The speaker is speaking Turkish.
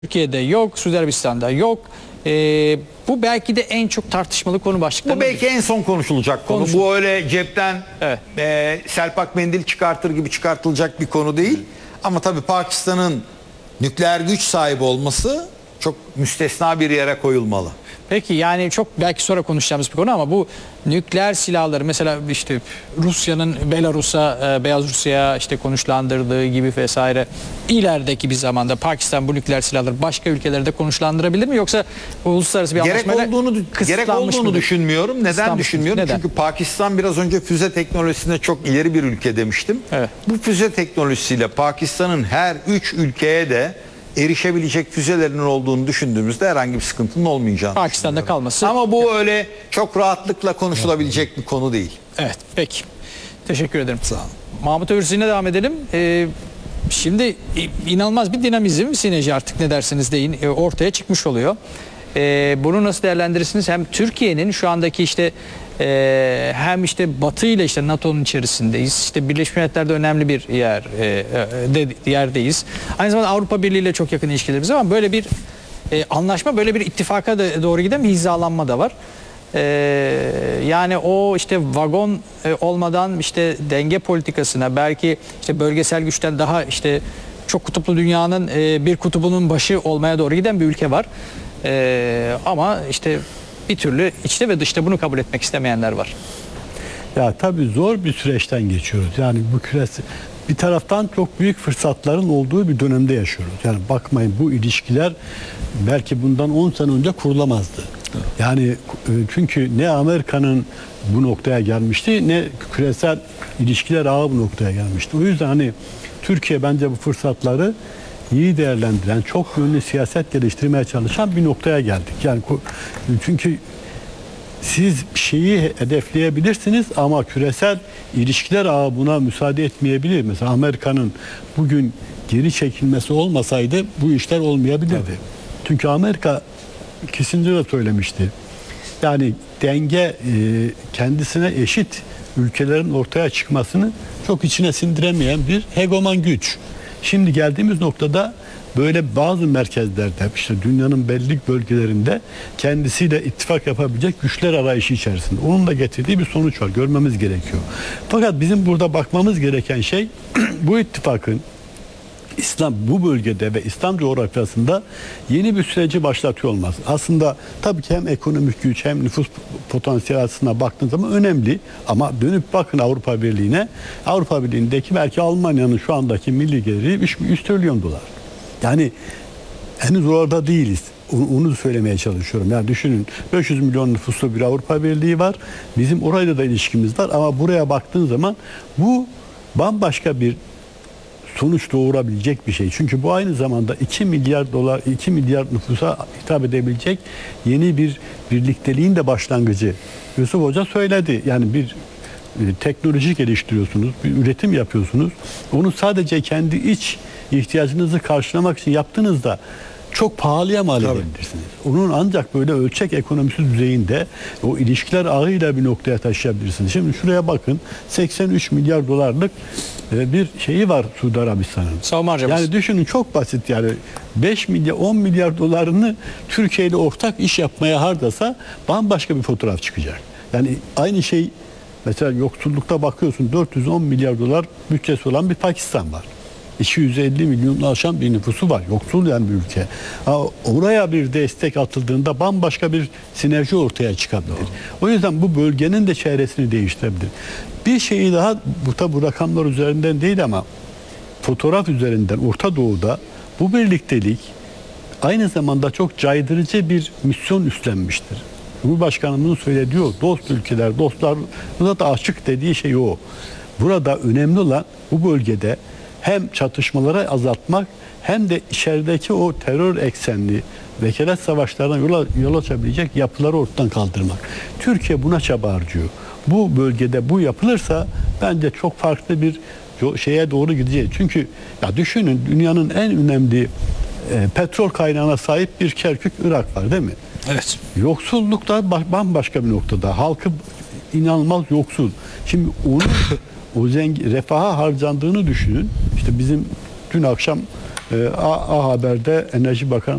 Türkiye'de yok, Suudi Arabistan'da yok. Bu belki de en çok tartışmalı konu başlıkları. Bu belki en son konuşulacak konu. Bu öyle cepten Evet. selpak mendil çıkartır gibi çıkartılacak bir konu değil. Ama tabii Pakistan'ın nükleer güç sahibi olması çok müstesna bir yere koyulmalı. Peki yani çok belki sonra konuşacağımız bir konu ama bu nükleer silahları mesela işte Rusya'nın Belarus'a, Beyaz Rusya'ya işte konuşlandırdığı gibi vesaire ilerideki bir zamanda Pakistan bu nükleer silahları başka ülkelerde konuşlandırabilir mi yoksa uluslararası bir anlaşmayla gerek olduğunu düşünmüyorum. Neden Kısıtlanmış düşünmüyorum? mıdır? Neden? Çünkü Pakistan biraz önce füze teknolojisinde çok ileri bir ülke demiştim. Evet. Bu füze teknolojisiyle Pakistan'ın her 3 ülkeye de erişebilecek füzelerinin olduğunu düşündüğümüzde herhangi bir sıkıntının olmayacağını Pakistan'da düşünüyorum. kalması. Ama bu öyle çok rahatlıkla konuşulabilecek bir konu değil. Evet, peki. Teşekkür ederim. Sağ olun. Mahmut Öğürsü'ne devam edelim. Şimdi inanılmaz bir dinamizm, sinerji artık ne dersiniz deyin ortaya çıkmış oluyor. Bunu nasıl değerlendirirsiniz? Hem Türkiye'nin şu andaki işte hem işte Batı ile işte NATO'nun içerisindeyiz. İşte Birleşmiş Milletler'de önemli bir yerdeyiz. Aynı zamanda Avrupa Birliği ile çok yakın ilişkilerimiz var ama böyle bir anlaşma, böyle bir ittifaka da doğru giden bir hizalanma da var. Yani o işte vagon olmadan işte denge politikasına belki işte bölgesel güçten daha işte çok kutuplu dünyanın bir kutubunun başı olmaya doğru giden bir ülke var. Ama işte bir türlü içte ve dışta bunu kabul etmek istemeyenler var. Ya tabii zor bir süreçten geçiyoruz. Yani bu küresel bir taraftan çok büyük fırsatların olduğu bir dönemde yaşıyoruz. Yani bakmayın bu ilişkiler belki bundan 10 sene önce kurulamazdı. Yani çünkü ne Amerika'nın bu noktaya gelmişti ne küresel ilişkiler ağı bu noktaya gelmişti. O yüzden hani Türkiye bence bu fırsatları iyi değerlendiren, çok yönlü siyaset geliştirmeye çalışan bir noktaya geldik. Yani çünkü siz şeyi hedefleyebilirsiniz ama küresel ilişkiler ağı buna müsaade etmeyebilir. Mesela Amerika'nın bugün geri çekilmesi olmasaydı bu işler olmayabilirdi. Tabii. Çünkü Amerika Kissinger de söylemişti. Yani denge kendisine eşit ülkelerin ortaya çıkmasını çok içine sindiremeyen bir hegeman güç. Şimdi geldiğimiz noktada böyle bazı merkezlerde işte dünyanın belli bölgelerinde kendisiyle ittifak yapabilecek güçler arayışı içerisinde. Onun da getirdiği bir sonuç var. Görmemiz gerekiyor. Fakat bizim burada bakmamız gereken şey bu ittifakın İslam bu bölgede ve İslam coğrafyasında yeni bir süreci başlatıyor olmaz. Aslında tabii ki hem ekonomik güç hem nüfus potansiyeli açısından baktığınız zaman önemli. Ama dönüp bakın Avrupa Birliği'ne. Avrupa Birliği'ndeki belki Almanya'nın şu andaki milli geliri 100 trilyon dolar. Yani henüz orada değiliz. Onu söylemeye çalışıyorum. Yani düşünün 500 milyon nüfuslu bir Avrupa Birliği var. Bizim orayla da ilişkimiz var ama buraya baktığın zaman bu bambaşka bir sonuç doğurabilecek bir şey. Çünkü bu aynı zamanda 2 milyar dolar, 2 milyar nüfusa hitap edebilecek yeni bir birlikteliğin de başlangıcı. Yusuf Hoca söyledi. Yani bir teknoloji geliştiriyorsunuz, bir üretim yapıyorsunuz. Onu sadece kendi iç ihtiyacınızı karşılamak için yaptığınızda çok pahalıya mal edebilirsiniz. Onun ancak böyle ölçek ekonomisi düzeyinde o ilişkiler ağıyla bir noktaya taşıyabilirsiniz. Şimdi şuraya bakın 83 milyar dolarlık bir şeyi var Suudi Arabistan'ın. Savunma harcaması. Yani düşünün çok basit yani 5 milyar 10 milyar dolarını Türkiye ile ortak iş yapmaya harcasa bambaşka bir fotoğraf çıkacak. Yani aynı şey mesela yoksullukta bakıyorsun 410 milyar dolar bütçesi olan bir Pakistan var. 250 milyonu aşan bir nüfusu var. Yoksul yani bir ülke. Oraya bir destek atıldığında bambaşka bir sinerji ortaya çıkabilir. O yüzden bu bölgenin de çevresini değiştirebilir. Bir şeyi daha bu rakamlar üzerinden değil ama fotoğraf üzerinden Orta Doğu'da bu birliktelik aynı zamanda çok caydırıcı bir misyon üstlenmiştir. Cumhurbaşkanımızın söylediği o dost ülkeler, dostlar da açık dediği şey o. Burada önemli olan bu bölgede hem çatışmaları azaltmak hem de içerideki o terör eksenli vekalet savaşlarına yol açabilecek yapıları ortadan kaldırmak. Türkiye buna çaba harcıyor. Bu bölgede bu yapılırsa bence çok farklı bir şeye doğru gideceğiz. Çünkü ya düşünün dünyanın en önemli petrol kaynağına sahip bir Kerkük, Irak var değil mi? Evet. Yoksullukta bambaşka bir noktada. Halkı inanılmaz yoksul. Şimdi onu o refaha harcandığını düşünün. İşte bizim dün akşam A Haber'de Enerji Bakanı